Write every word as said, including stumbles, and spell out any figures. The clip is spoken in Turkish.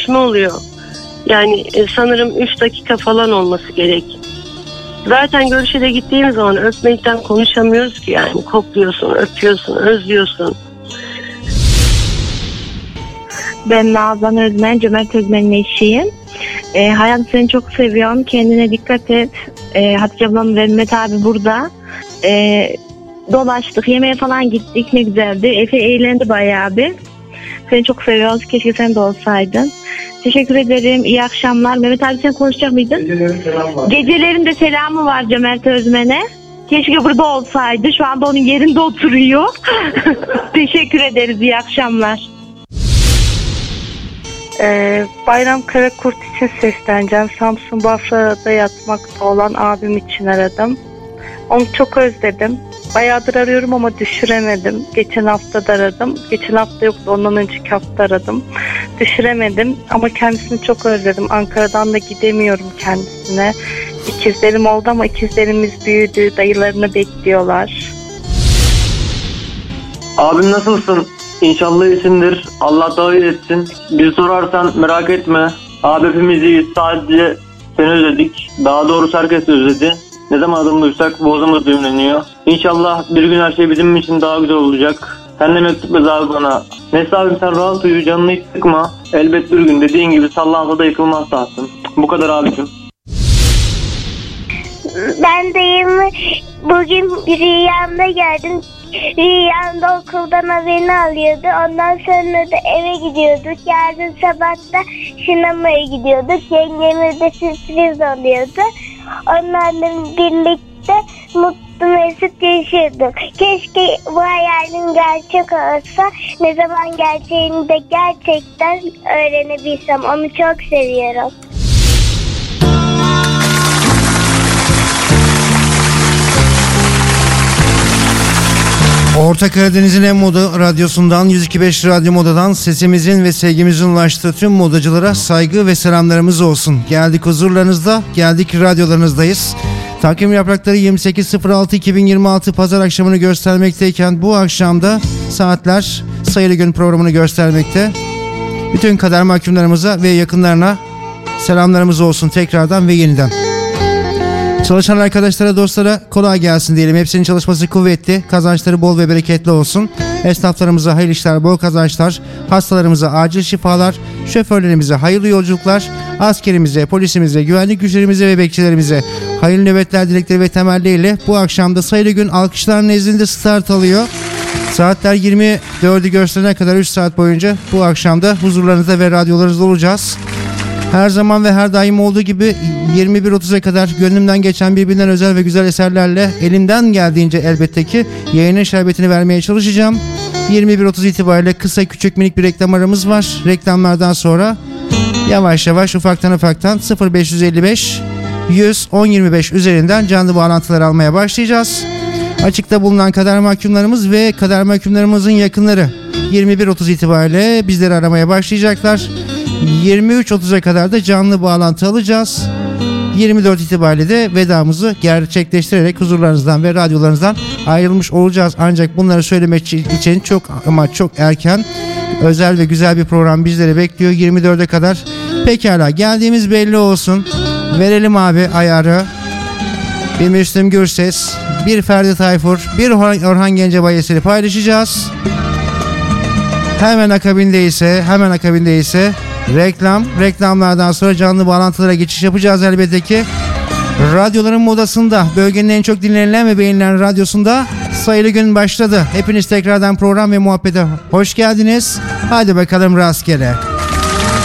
görüşme oluyor. Yani e, sanırım üç dakika falan olması gerek. Zaten görüşe gittiğim zaman öpmekten konuşamıyoruz ki yani. Kokluyorsun, öpüyorsun, özlüyorsun. Ben Nazan Özmen, Cömert Özmen'in eşiyim. E, hayat seni çok seviyorum. Kendine dikkat et. E, Hatice ablam ve Mehmet abi burada. E, dolaştık, yemeğe falan gittik. Ne güzeldi. Efe eğlendi bayağı bir. Seni çok seviyoruz. Keşke sen de olsaydın. Teşekkür ederim. İyi akşamlar. Mehmet abi sen konuşacak mıydın? Gecelerin selamı var. Gecelerin de selamı var Cömert Özmen'e. Keşke burada olsaydı. Şu anda onun yerinde oturuyor. Teşekkür ederiz. İyi akşamlar. Ee, Bayram Karakurt için sesleneceğim. Samsun Bafra'da yatmakta olan abim için aradım. Onu çok özledim. Bayağıdır arıyorum ama düşüremedim. Geçen hafta da aradım. Geçen hafta yoktu, ondan önceki hafta aradım. Düşüremedim ama kendisini çok özledim. Ankara'dan da gidemiyorum kendisine. İkizlerim oldu ama ikizlerimiz büyüdü. Dayılarını bekliyorlar. Abim nasılsın? İnşallah iyisindir. Allah davet etsin. Bir sorarsan merak etme. Abi hepimiz iyiyiz. Sadece seni özledik. Daha doğrusu herkes özledi. Ne zaman adını duysak boğazımız düğümleniyor. İnşallah bir gün her şey bizim için daha güzel olacak. Senden mektup yaz abi bana. Neyse abim sen rahat uyu, canını hiç sıkma. Elbet bir gün dediğin gibi sallansa da yıkılmaz tahtın. Bu kadar abicim. Ben deyimi bugün rüyamda gördüm. Rüyamda okuldan haberini alıyordu. Ondan sonra da eve gidiyorduk. Yarın sabah da sinemaya gidiyorduk. Yengeme de sürpriz oluyordu. Onlarla birlikte mutlu mesut yaşıyorduk. Keşke bu hayalim gerçek olsa. Ne zaman gerçeğini de gerçekten öğrenebilsem. Onu çok seviyorum. Orta Karadeniz'in en moda radyosundan yüz iki nokta beş Radyo Moda'dan sesimizin ve sevgimizin ulaştığı tüm modacılara saygı ve selamlarımız olsun. Geldik huzurlarınızda, geldik radyolarınızdayız. Takvim yaprakları yirmi sekiz altı iki bin yirmi altı Pazar akşamını göstermekteyken bu akşamda saatler Sayılı Gün programını göstermekte. Bütün kader mahkumlarımıza ve yakınlarına selamlarımız olsun tekrardan ve yeniden. Çalışan arkadaşlara, dostlara kolay gelsin diyelim. Hepsinin çalışması kuvvetli, kazançları bol ve bereketli olsun. Esnaflarımıza hayırlı işler, bol kazançlar, hastalarımıza acil şifalar, şoförlerimize hayırlı yolculuklar, askerimize, polisimize, güvenlik güçlerimize ve bekçilerimize hayırlı nöbetler dilekleri ve temelliyle bu akşamda Sayılı Gün alkışlar nezdinde start alıyor. Saatler yirmi dördü gösterene kadar üç saat boyunca bu akşamda huzurlarınızda ve radyolarınızda olacağız. Her zaman ve her daim olduğu gibi yirmi bir otuza kadar gönlümden geçen birbirinden özel ve güzel eserlerle elimden geldiğince elbette ki yayının şerbetini vermeye çalışacağım. yirmi bir otuz itibariyle kısa küçük minik bir reklam aramız var. Reklamlardan sonra yavaş yavaş ufaktan ufaktan sıfır beş elli beş yüz on yirmi beş üzerinden canlı bağlantılar almaya başlayacağız. Açıkta bulunan kader mahkumlarımız ve kader mahkumlarımızın yakınları yirmi bir otuz itibariyle bizleri aramaya başlayacaklar. yirmi üç otuza kadar da canlı bağlantı alacağız. yirmi dört itibariyle de vedamızı gerçekleştirerek huzurlarınızdan ve radyolarınızdan ayrılmış olacağız. Ancak bunları söylemek için çok ama çok erken, özel ve güzel bir program bizleri bekliyor yirmi dörde kadar. Pekala, geldiğimiz belli olsun. Verelim abi ayarı. Bir Müslüm Gürses, bir Ferdi Tayfur, bir Orhan Gencebay eseri paylaşacağız. Hemen akabinde ise, hemen akabinde ise reklam, reklamlardan sonra canlı bağlantılara geçiş yapacağız elbette ki. Radyoların modasında, bölgenin en çok dinlenilen ve beğenilen radyosunda Sayılı Gün başladı. Hepiniz tekrardan program ve muhabbete hoş geldiniz. Hadi bakalım rastgele.